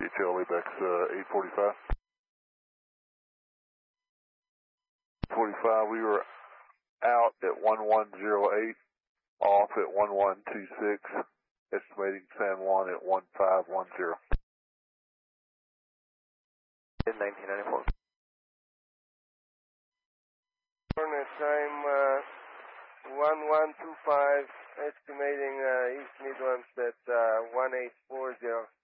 ATL ABEX 845. 45, we were out at 1108, off at 1126, estimating San Juan at 1510. In 1994. Hornet time 1125, estimating East Midlands at 1840.